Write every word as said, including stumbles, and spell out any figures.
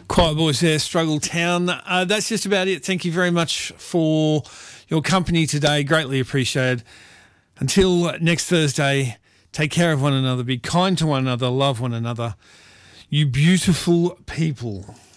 Quiet Boys there, Struggle Town. Uh, that's just about it. Thank you very much for your company today. Greatly appreciated. Until next Thursday, take care of one another, be kind to one another, love one another. You beautiful people.